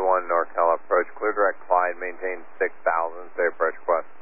1 NorCal approach, clear direct Clyde, maintain 6,000, say approach request.